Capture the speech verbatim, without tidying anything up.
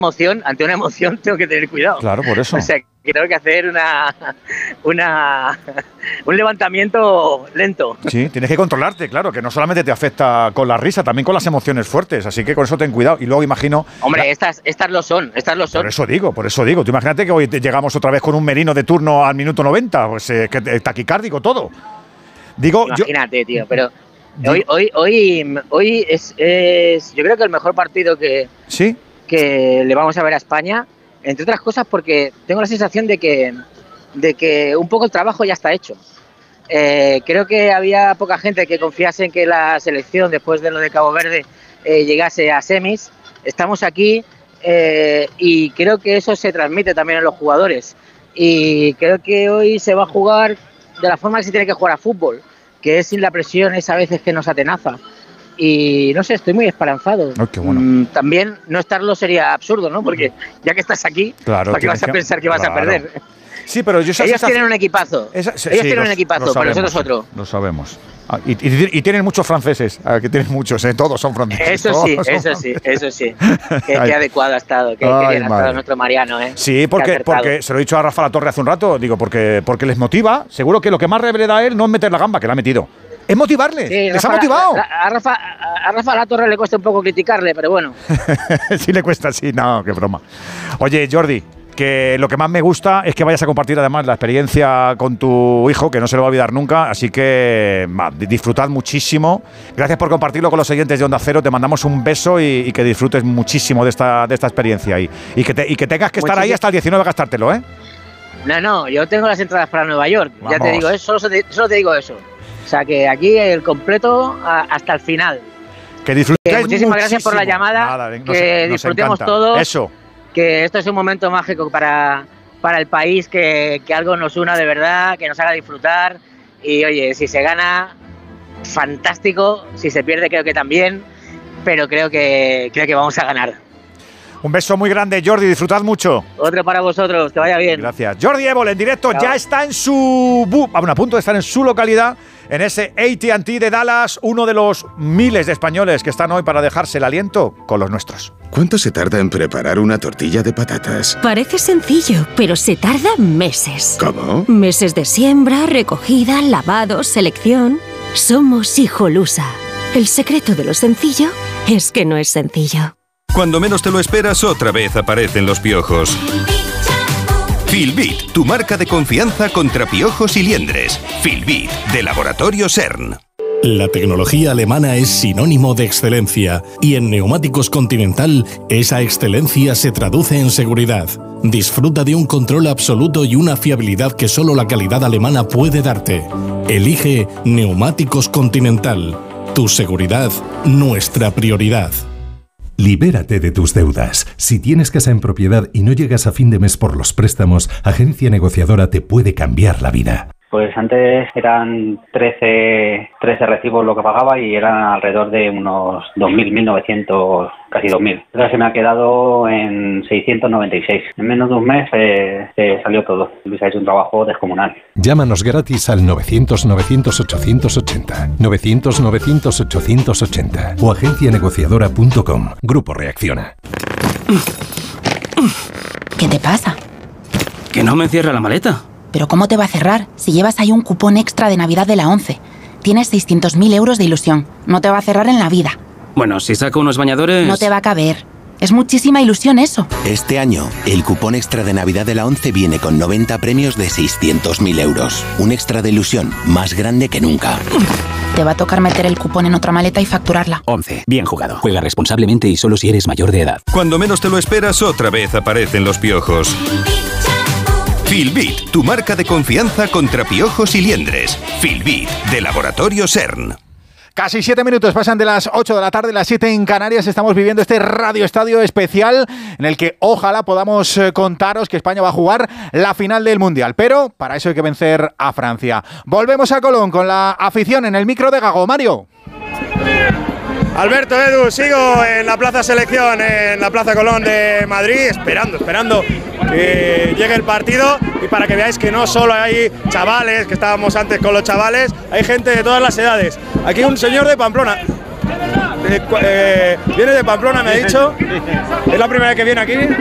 emoción, ante una emoción tengo que tener cuidado. Claro, por eso. O sea, que tengo que hacer una, una un levantamiento lento. Sí, tienes que controlarte, claro, que no solamente te afecta con la risa, también con las emociones fuertes, así que con eso ten cuidado. Y luego imagino... Hombre, la... estas, estas lo son, estas lo son. Por eso digo, por eso digo. Tú imagínate que hoy llegamos otra vez con un Merino de turno al minuto noventa, pues eh, que, eh, taquicárdico todo. Digo, Imagínate, yo... tío, pero... Hoy, hoy, hoy, hoy es, es, yo creo que el mejor partido que, ¿Sí? que le vamos a ver a España, entre otras cosas porque tengo la sensación de que, de que un poco el trabajo ya está hecho. Eh, creo que había poca gente que confiase en que la selección, después de lo de Cabo Verde, eh, llegase a semis. Estamos aquí eh, y creo que eso se transmite también a los jugadores. Y creo que hoy se va a jugar de la forma que se tiene que jugar a fútbol, que es sin la presión esa a veces que nos atenaza. Y no sé, estoy muy esperanzado. Oh, qué bueno. mm, también no estarlo sería absurdo, ¿no? Porque ya que estás aquí, claro, ¿para qué vas a que... pensar que vas claro. a perder? Sí, pero yo Ellos esa... tienen un equipazo. Esa... Sí, Ellos sí, tienen los, un equipazo, lo sabemos, pero nosotros otro. Lo sabemos. Ah, y, y, y tienen muchos franceses, ah, que tienen muchos, ¿eh? Todos son franceses. Eso sí, son eso franceses. sí, eso sí. Qué, qué adecuado ha estado, qué, qué bien ha estado nuestro Mariano, ¿eh? Sí, porque, porque se lo he dicho a Rafa La Torre hace un rato, digo, porque, porque les motiva. Seguro que lo que más le da a él no es meter la gamba, que la ha metido. Es motivarles, sí, les Rafa, ha motivado. A, a, Rafa, a Rafa La Torre le cuesta un poco criticarle, pero bueno. Sí le cuesta, sí, no, qué broma. Oye, Jordi, que lo que más me gusta es que vayas a compartir además la experiencia con tu hijo, que no se lo va a olvidar nunca, así que va, disfrutad muchísimo. Gracias por compartirlo con los oyentes de Onda Cero, te mandamos un beso y, y que disfrutes muchísimo de esta, de esta experiencia y, y, que te, y que tengas que estar Muchísimo. ahí hasta el diecinueve a gastártelo, ¿eh? No, no, yo tengo las entradas para Nueva York, Vamos. ya te digo eso, solo te, solo te digo eso. O sea que aquí el completo a, hasta el final. Que disfrutéis que muchísimas muchísimo. gracias por la llamada, Nada, nos, que nos disfrutemos encanta. todos. Eso. Que esto es un momento mágico para, para el país, que, que algo nos una de verdad, que nos haga disfrutar. Y oye, si se gana, fantástico. Si se pierde, creo que también. Pero creo que, creo que vamos a ganar. Un beso muy grande, Jordi, disfrutad mucho. Otro para vosotros, que vaya bien. Gracias. Jordi Évole en directo. Chao. Ya está en su... Bueno, a punto de estar en su localidad, en ese A T and T de Dallas, uno de los miles de españoles que están hoy para dejarse el aliento con los nuestros. ¿Cuánto se tarda en preparar una tortilla de patatas? Parece sencillo, pero se tarda meses. ¿Cómo? Meses de siembra, recogida, lavado, selección. Somos Hijolusa. El secreto de lo sencillo es que no es sencillo. Cuando menos te lo esperas, otra vez aparecen los piojos. Filbit, tu marca de confianza contra piojos y liendres. Filbit, de Laboratorio CERN. La tecnología alemana es sinónimo de excelencia y en Neumáticos Continental esa excelencia se traduce en seguridad. Disfruta de un control absoluto y una fiabilidad que solo la calidad alemana puede darte. Elige Neumáticos Continental. Tu seguridad, nuestra prioridad. Libérate de tus deudas. Si tienes casa en propiedad y no llegas a fin de mes por los préstamos, Agencia Negociadora te puede cambiar la vida. Pues antes eran trece, trece recibos lo que pagaba y eran alrededor de unos dos mil, mil novecientos, casi dos mil. Ahora se me ha quedado en seiscientos noventa y seis. En menos de un mes eh, se salió todo. Luis ha hecho un trabajo descomunal. Llámanos gratis al novecientos, novecientos, ochocientos ochenta, novecientos, novecientos, ochocientos ochenta o agencia negociadora punto com. Grupo Reacciona. ¿Qué te pasa? Que no me cierra la maleta. ¿Pero cómo te va a cerrar si llevas ahí un cupón extra de Navidad de la ONCE? Tienes seiscientos mil euros de ilusión. No te va a cerrar en la vida. Bueno, si saco unos bañadores... No te va a caber. Es muchísima ilusión eso. Este año, el cupón extra de Navidad de la ONCE viene con noventa premios de seiscientos mil euros. Un extra de ilusión más grande que nunca. Te va a tocar meter el cupón en otra maleta y facturarla. ONCE. Bien jugado. Juega responsablemente y solo si eres mayor de edad. Cuando menos te lo esperas, otra vez aparecen los piojos. Filbit, tu marca de confianza contra piojos y liendres. Filbit, de Laboratorio CERN. Casi siete minutos pasan de las ocho de la tarde, las siete en Canarias. Estamos viviendo este Radio Estadio especial en el que ojalá podamos contaros que España va a jugar la final del Mundial. Pero para eso hay que vencer a Francia. Volvemos a Colón con la afición en el micro de Gago. Mario. Alberto, Edu, sigo en la Plaza Selección, en la Plaza Colón de Madrid, esperando, esperando que llegue el partido y para que veáis que no solo hay chavales, que estábamos antes con los chavales, hay gente de todas las edades. Aquí un señor de Pamplona. eh, eh, viene de Pamplona, me ha dicho. ¿Es la primera vez que viene aquí?